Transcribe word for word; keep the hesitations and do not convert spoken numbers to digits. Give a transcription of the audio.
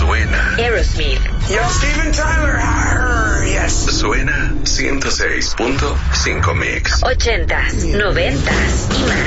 Suena Aerosmith. Yo, Steven Tyler. Arr, yes. Suena ciento seis punto cinco Mix. Ochentas, noventas y más.